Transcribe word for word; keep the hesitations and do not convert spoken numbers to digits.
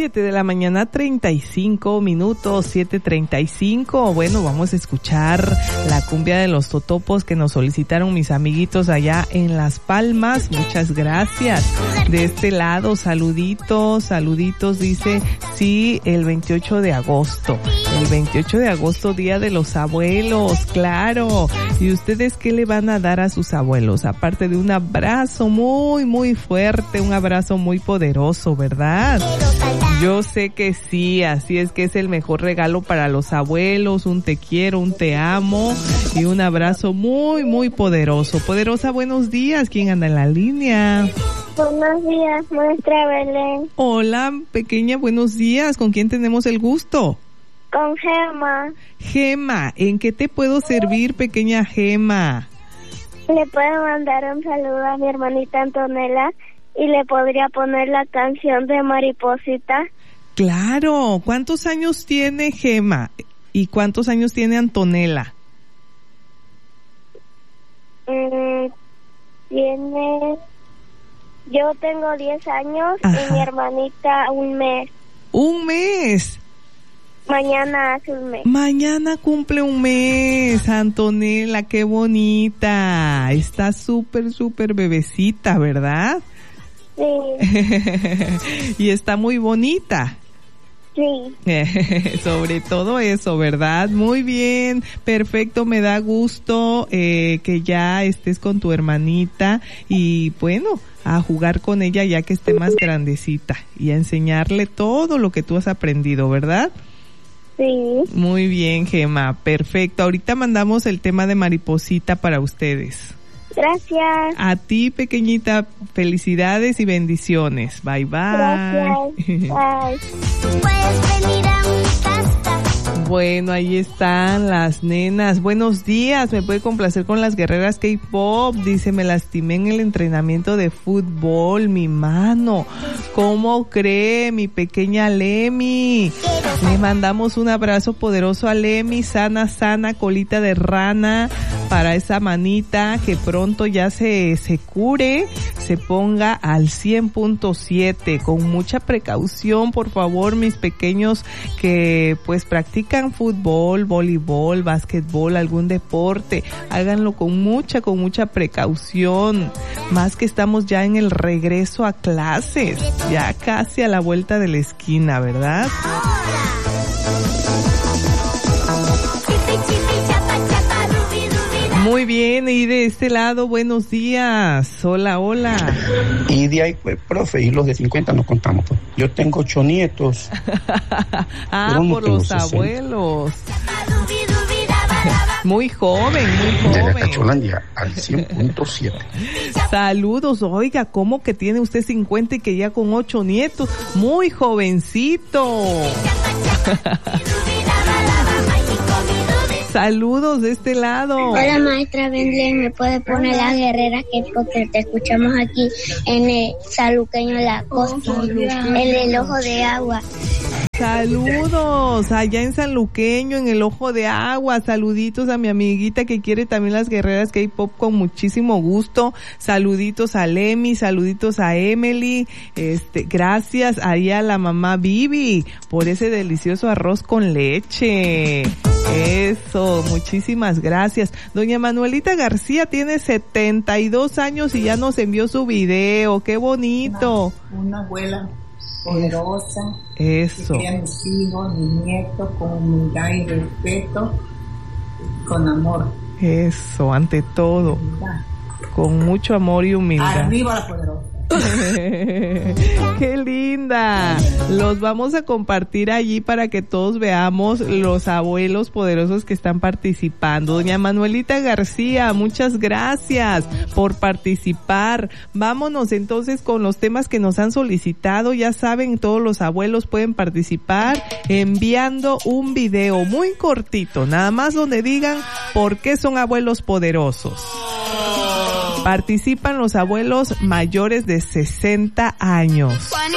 Siete de la mañana, treinta y cinco minutos, siete treinta y cinco. Bueno, vamos a escuchar la cumbia de los totopos que nos solicitaron mis amiguitos allá en Las Palmas. Muchas gracias. De este lado, saluditos, saluditos, dice, sí, el veintiocho de agosto. El veintiocho de agosto, Día de los Abuelos, claro. ¿Y ustedes qué le van a dar a sus abuelos? Aparte de un abrazo muy, muy fuerte, un abrazo muy poderoso, ¿verdad? Yo sé que sí, así es que es el mejor regalo para los abuelos, un te quiero, un te amo y un abrazo muy, muy poderoso. Poderosa, buenos días, ¿quién anda en la línea? Buenos días, maestra Belén. Hola, pequeña, buenos días, ¿con quién tenemos el gusto? Con Gema. Gema, ¿en qué te puedo servir, pequeña Gema? Le puedo mandar un saludo a mi hermanita Antonella y le podría poner la canción de Mariposita. Claro, ¿cuántos años tiene Gema? ¿Y cuántos años tiene Antonella? Mm, tiene... Yo tengo diez años. Ajá. Y mi hermanita un mes. ¿Un mes? Mañana hace un mes. Mañana cumple un mes, Antonella, qué bonita. Está súper, súper bebecita, ¿verdad? Sí. Y está muy bonita. Sí. Sobre todo eso, ¿verdad? Muy bien, perfecto, me da gusto eh, que ya estés con tu hermanita y bueno, a jugar con ella ya que esté más grandecita y a enseñarle todo lo que tú has aprendido, ¿verdad? Sí. Muy bien, Gema, perfecto. Ahorita mandamos el tema de Mariposita para ustedes. Gracias. A ti, pequeñita, felicidades y bendiciones. Bye, bye. Gracias. Bye. Puedes venir a mi casa. Bueno, ahí están las nenas. Buenos días, me puede complacer con las guerreras K-pop. Dice, me lastimé en el entrenamiento de fútbol, mi mano. ¿Cómo cree mi pequeña Lemi? Le mandamos un abrazo poderoso a Lemi, sana, sana, colita de rana, para esa manita que pronto ya se, se cure, se ponga al cien punto siete, con mucha precaución, por favor, mis pequeños que pues practican fútbol, voleibol, básquetbol, algún deporte, háganlo con mucha, con mucha precaución, más que estamos ya en el regreso a clases, ya casi a la vuelta de la esquina, ¿verdad? Muy bien, y de este lado, buenos días. Hola, hola. Y de ahí, pues, profe, y los de cincuenta no contamos, pues. Yo tengo ocho nietos. Ah, no por los sesenta abuelos. Muy joven, muy joven. De la Cacholandia al cien punto siete. Saludos, oiga, ¿cómo que tiene usted cincuenta y que ya con ocho nietos? Muy jovencito. Saludos de este lado. Hola, maestra Belén, ¿me puede poner las guerreras que porque te escuchamos aquí en el saluqueño de la costa, en el ojo de agua? Saludos allá en San Luqueño, en el Ojo de Agua. Saluditos a mi amiguita que quiere también las guerreras K-pop con muchísimo gusto. Saluditos a Lemi, saluditos a Emily. Este, gracias ahí a la mamá Vivi por ese delicioso arroz con leche. Eso, muchísimas gracias. Doña Manuelita García tiene setenta y dos años y ya nos envió su video. Qué bonito. Una, una abuela poderosa. Eso. Que cría a mis hijos, mis nietos con humildad y respeto, con amor. Eso, ante todo. Humildad. Con mucho amor y humildad. Arriba la poderosa. ¡Qué linda! Los vamos a compartir allí para que todos veamos los abuelos poderosos que están participando. Doña Manuelita García, muchas gracias por participar. Vámonos entonces con los temas que nos han solicitado. Ya saben, todos los abuelos pueden participar enviando un video muy cortito, nada más donde digan por qué son abuelos poderosos. Participan los abuelos mayores de sesenta años.